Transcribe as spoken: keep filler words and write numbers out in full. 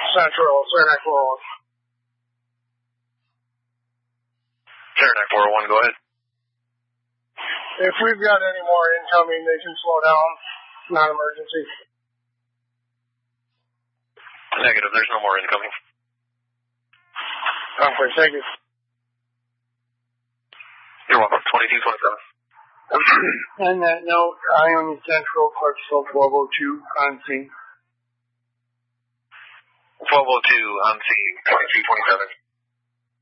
Central, Saranac four oh one. Saranac four oh one, go ahead. If we've got any more incoming, they can slow down. Non-emergency. Negative, there's no more incoming. Okay, thank you. You're welcome, twenty-two twenty-seven. On that note, Ionia Central, Clarksville twelve oh two, on scene. twelve oh two on scene, twenty-two twenty-seven.